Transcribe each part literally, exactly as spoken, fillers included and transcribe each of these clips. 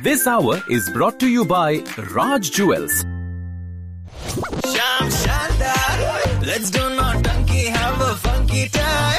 This hour is brought to you by Raj Jewels. Sham Shandar, let's do Nautanki, have a funky time.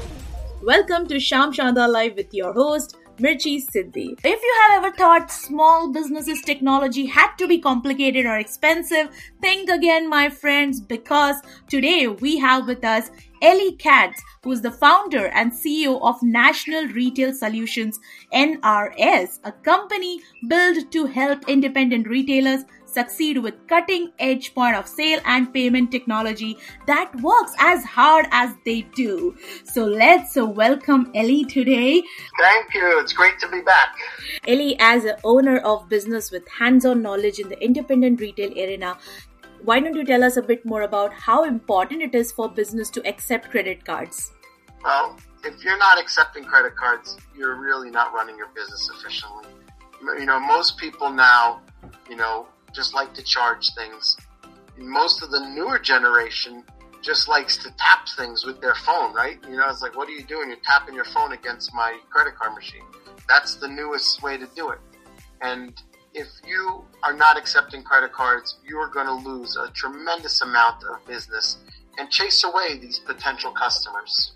Welcome to Sham Shandar Live with your host, Mirchi Siddhi. If you have ever thought small businesses technology had to be complicated or expensive, think again, my friends, because today we have with us Ellie Katz, who is the founder and C E O of National Retail Solutions, N R S, a company built to help independent retailers succeed with cutting-edge point-of-sale and payment technology that works as hard as they do. So let's welcome Ellie today. Thank you. It's great to be back. Ellie, as an owner of business with hands-on knowledge in the independent retail arena, why don't you tell us a bit more about how important it is for business to accept credit cards? Well, if you're not accepting credit cards, you're really not running your business efficiently. You know, most people now, you know, just like to charge things. Most of the newer generation just likes to tap things with their phone, right? You know, it's like, what are you doing? You're tapping your phone against my credit card machine. That's the newest way to do it. And if you are not accepting credit cards, you are going to lose a tremendous amount of business and chase away these potential customers.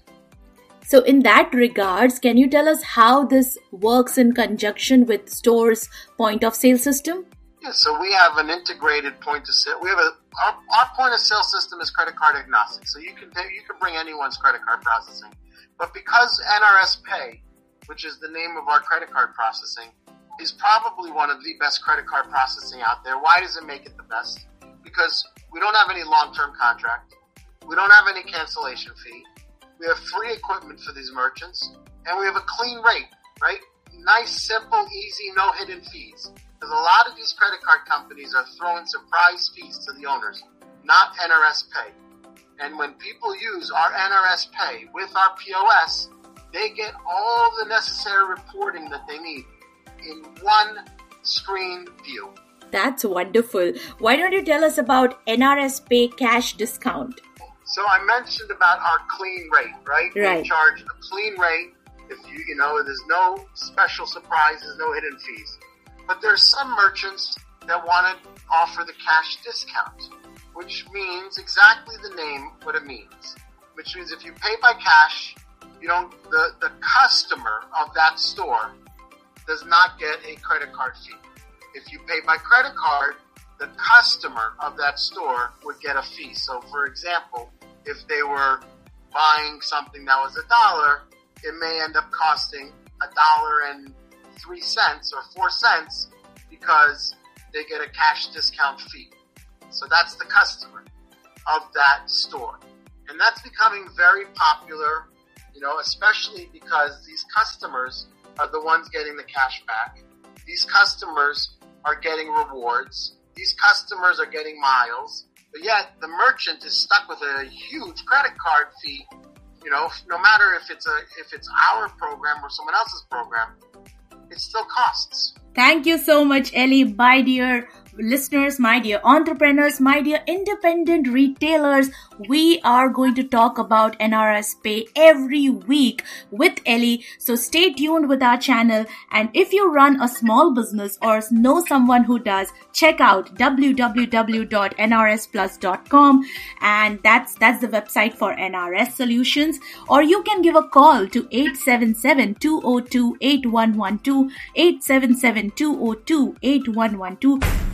So in that regards, can you tell us how this works in conjunction with stores' point of sale system? Yeah, so we have an integrated point of sale. We have a our, our point of sale system is credit card agnostic. So you can you can bring anyone's credit card processing. But because N R S Pay, which is the name of our credit card processing, is probably one of the best credit card processing out there. Why does it make it the best? Because we don't have any long-term contract. We don't have any cancellation fee. We have free equipment for these merchants. And we have a clean rate, right? Nice, simple, easy, no hidden fees. Because a lot of these credit card companies are throwing surprise fees to the owners, not N R S Pay. And when people use our N R S Pay with our P O S, they get all the necessary reporting that they need in one screen view. That's wonderful. Why don't you tell us about N R S Pay cash discount? So I mentioned about our clean rate, right? Right. We charge a clean rate. If you, you know, there's no special surprises, no hidden fees. But there's some merchants that want to offer the cash discount, which means exactly the name what it means. Which means if you pay by cash, you don't the, the customer of that store does not get a credit card fee. If you pay by credit card, the customer of that store would get a fee. So for example, if they were buying something that was a dollar, it may end up costing a dollar and three cents or four cents because they get a cash discount fee. So that's the customer of that store. And that's becoming very popular, you know, especially because these customers are the ones getting the cash back. These customers are getting rewards. These customers are getting miles. But yet the merchant is stuck with a huge credit card fee. You know, no matter if it's a if it's our program or someone else's program, it still costs. Thank you so much, Ellie. My dear listeners, my dear entrepreneurs, my dear independent retailers, we are going to talk about N R S Pay every week with Ellie. So stay tuned with our channel. And if you run a small business or know someone who does, check out w w w dot n r s plus dot com. And that's, that's the website for N R S Solutions. Or you can give a call to eight seven seven, two zero two, eight one one two, eight seven seven, two zero two, eight one one two.